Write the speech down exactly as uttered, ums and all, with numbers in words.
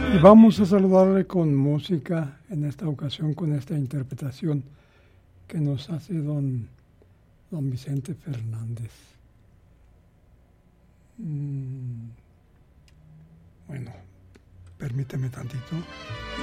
Y vamos a saludarle con música, en esta ocasión con esta interpretación que nos hace don, don Vicente Fernández. Mm, bueno, permíteme tantito.